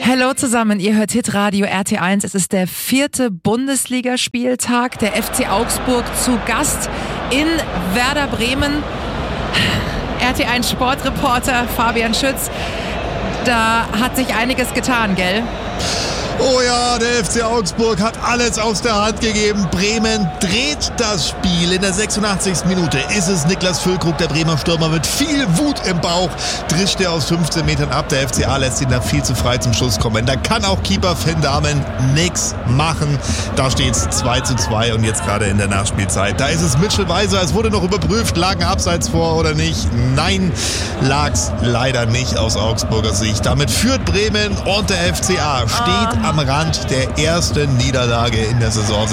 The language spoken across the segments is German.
Hallo zusammen, ihr hört Hitradio RT1. Es ist der 4. Bundesligaspieltag. Der FC Augsburg zu Gast in Werder Bremen. RT1 Sportreporter Fabian Schütz. Da hat sich einiges getan, gell? Oh ja, der FC Augsburg hat alles aus der Hand gegeben. Bremen dreht das Spiel. In der 86. Minute ist es Niklas Füllkrug, der Bremer Stürmer, mit viel Wut im Bauch. Drischt er aus 15 Metern ab. Der FCA lässt ihn da viel zu frei zum Schuss kommen. Da kann auch Keeper Finn Dahmen nichts machen. Da steht es 2:2 und jetzt gerade in der Nachspielzeit. Da ist es Mitchell Weiser. Es wurde noch überprüft, lag ein Abseits vor oder nicht. Nein, lag's leider nicht aus Augsburger Sicht. Damit führt Bremen und der FCA steht am Rand der ersten Niederlage in der Saison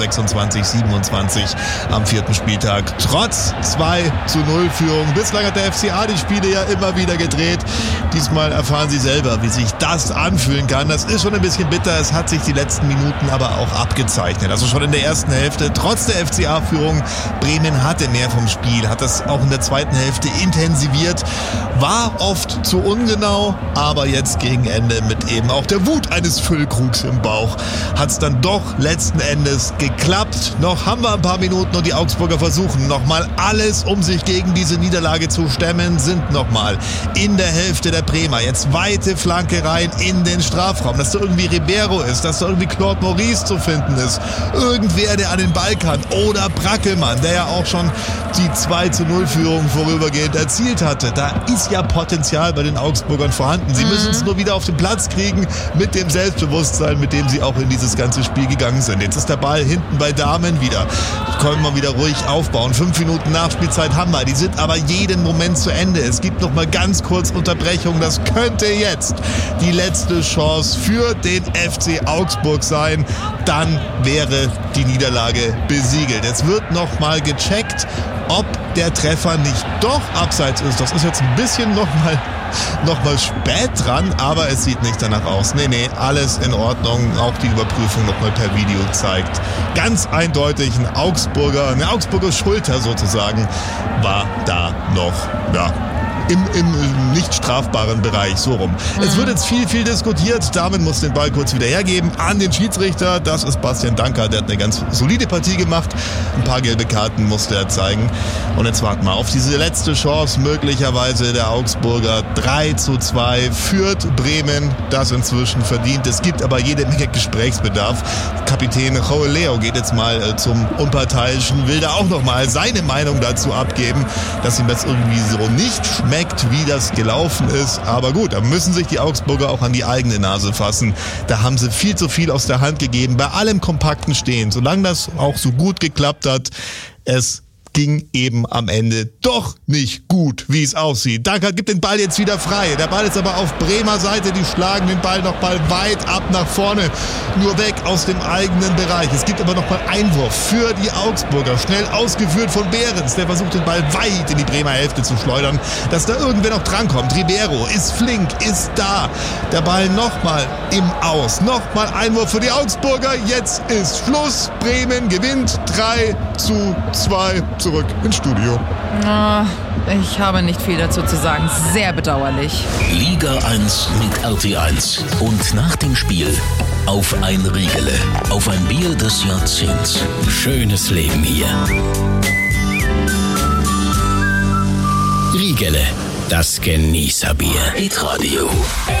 26/27 am 4. Spieltag. Trotz 2:0 Führung. Bislang hat der FCA die Spiele ja immer wieder gedreht. Diesmal erfahren sie selber, wie sich das anfühlen kann. Das ist schon ein bisschen bitter. Es hat sich die letzten Minuten aber auch abgezeichnet. Also schon in der ersten Hälfte, trotz der FCA-Führung, Bremen hatte mehr vom Spiel, hat das auch in der zweiten Hälfte intensiviert, war oft zu ungenau, aber jetzt gegen Ende mit eben auch der Wut eines Füllkrugs im Bauch hat es dann doch letzten Endes geklappt. Noch haben wir ein paar Minuten und die Augsburger versuchen nochmal alles, um sich gegen diese Niederlage zu stemmen, sind nochmal in der Hälfte der Bremer. Jetzt weite Flanke rein in den Strafraum, dass da irgendwie Ribeiro ist, dass da irgendwie Claude Maurice zu finden ist. Irgendwer, der an den Ball kann. Oder Brackelmann, der ja auch schon die 2:0 Führung vorübergehend erzielt hatte. Da ist ja Potenzial bei den Augsburgern vorhanden. Sie müssen es nur wieder auf den Platz kriegen mit dem Selbstbewusstsein, mit dem sie auch in dieses ganze Spiel gegangen sind. Jetzt ist der Ball hinten bei Damen wieder. Können wir wieder ruhig aufbauen. 5 Minuten Nachspielzeit haben wir. Die sind aber jeden Moment zu Ende. Es gibt noch mal ganz kurz Unterbrechung. Das könnte jetzt die letzte Chance für den FC Augsburg sein. Dann wäre die Niederlage besiegelt. Es wird noch mal gecheckt, ob der Treffer nicht doch abseits ist. Das ist jetzt ein bisschen noch mal spät dran, aber es sieht nicht danach aus. Nee, alles in Ordnung. Auch die Überprüfung nochmal per Video zeigt ganz eindeutig eine Augsburger Schulter sozusagen war da noch, im nicht strafbaren Bereich, so rum. Es wird jetzt viel diskutiert. Damen muss den Ball kurz wieder hergeben an den Schiedsrichter. Das ist Bastian Danker, der hat eine ganz solide Partie gemacht. Ein paar gelbe Karten musste er zeigen. Und jetzt warten wir auf diese letzte Chance, möglicherweise der Augsburger. 3:2 führt Bremen, das inzwischen verdient. Es gibt aber jede Menge Gesprächsbedarf. Kapitän Joel Leo geht jetzt mal zum Unparteiischen, will da auch nochmal seine Meinung dazu abgeben, dass ihm das irgendwie so nicht schmeckt, wie das gelaufen ist. Aber gut, da müssen sich die Augsburger auch an die eigene Nase fassen. Da haben sie viel zu viel aus der Hand gegeben, bei allem kompakten Stehen. Solange das auch so gut geklappt hat, es ging eben am Ende doch nicht gut, wie es aussieht. Dankert gibt den Ball jetzt wieder frei. Der Ball ist aber auf Bremer Seite. Die schlagen den Ball noch mal weit ab nach vorne. Nur weg aus dem eigenen Bereich. Es gibt aber noch mal Einwurf für die Augsburger. Schnell ausgeführt von Behrens. Der versucht den Ball weit in die Bremer Hälfte zu schleudern, dass da irgendwer noch drankommt. Ribeiro ist flink, ist da. Der Ball noch mal im Aus. Noch mal Einwurf für die Augsburger. Jetzt ist Schluss. Bremen gewinnt 3:2. Zurück ins Studio. Ich habe nicht viel dazu zu sagen. Sehr bedauerlich. Liga 1 mit RT1. Und nach dem Spiel auf ein Riegele. Auf ein Bier des Jahrzehnts. Schönes Leben hier. Riegele, das Genießerbier. Hitradio.